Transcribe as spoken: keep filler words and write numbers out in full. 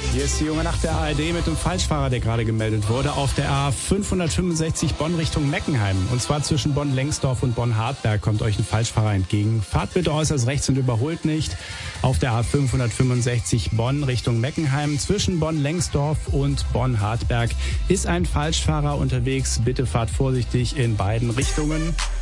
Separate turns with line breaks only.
Hier ist die junge Nacht der A R D mit dem Falschfahrer, der gerade gemeldet wurde, auf der A fünfhundertfünfundsechzig Bonn Richtung Meckenheim. Und zwar zwischen Bonn-Lengsdorf und Bonn-Hartberg kommt euch ein Falschfahrer entgegen. Fahrt bitte äußerst rechts und überholt nicht. Auf der A fünfhundertfünfundsechzig Bonn Richtung Meckenheim zwischen Bonn-Lengsdorf und Bonn-Hartberg ist ein Falschfahrer unterwegs. Bitte fahrt vorsichtig in beiden Richtungen.